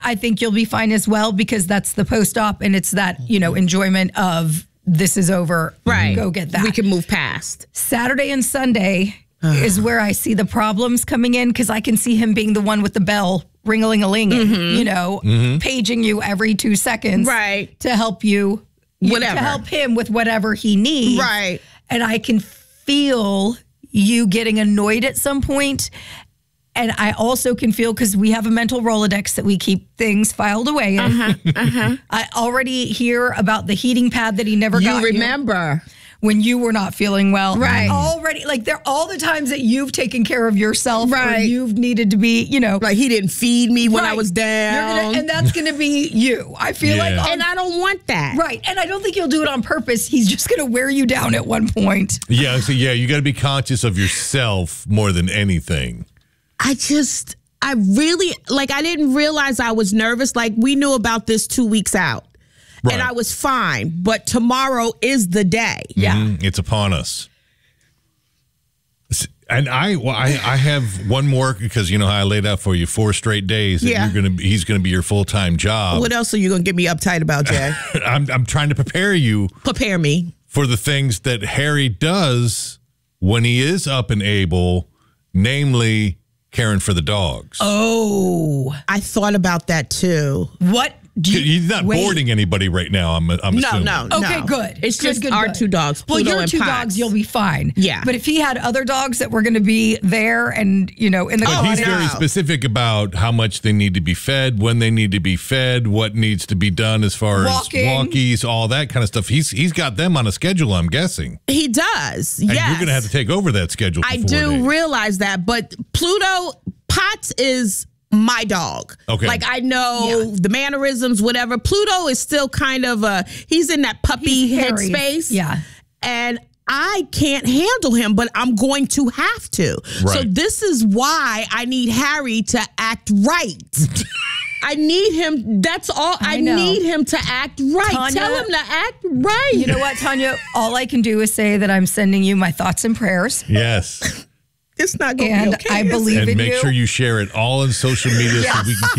I think you'll be fine as well because that's the post-op and it's that, enjoyment of this is over. Right. Go get that. We can move past. Saturday and Sunday is where I see the problems coming in because I can see him being the one with the bell ring-a-ling-a-ling, paging you every 2 seconds. Right. To help you. Whatever. To help him with whatever he needs. Right. And I can feel you getting annoyed at some point. And I also can feel, because we have a mental Rolodex that we keep things filed away in. I already hear about the heating pad that he never got. You remember. When you were not feeling well. Right. Already, they're all the times that you've taken care of yourself. Right. Or you've needed to be, Like he didn't feed me when I was down. And that's going to be you. I feel like. And I don't want that. Right. And I don't think he'll do it on purpose. He's just going to wear you down at one point. Yeah. So, you got to be conscious of yourself more than anything. I really, I didn't realize I was nervous. We knew about this 2 weeks out. Right. And I was fine. But tomorrow is the day. Yeah. It's upon us. And I have one more because how I laid out for you 4 straight days. Yeah. He's gonna be your full-time job. What else are you gonna get me uptight about, Jay? I'm trying to prepare you. Prepare me for the things that Harry does when he is up and able, namely caring for the dogs. Oh, I thought about that too. What? He's not boarding anybody right now, I'm assuming. No. Okay, good. It's just our 2 dogs, Pluto your and 2 Potts. dogs, you'll be fine. Yeah. But if he had other dogs that were going to be there and, in the But he's very specific about how much they need to be fed, when they need to be fed, what needs to be done as far as walkies, all that kind of stuff. He's got them on a schedule, I'm guessing. He does, and yes. you're going to have to take over that schedule for I 4 do days. realize that, but Potts is my dog. Okay. I know the mannerisms, whatever. Pluto is still kind of he's in that puppy headspace. Yeah. And I can't handle him, but I'm going to have to. Right. So this is why I need Harry to act right. I need him. That's all. I need him to act right. Tanya, tell him to act right. You know what, Tanya? All I can do is say that I'm sending you my thoughts and prayers. Yes. It's not going to be okay. I believe in you. And make sure you share it all on social media so we can keep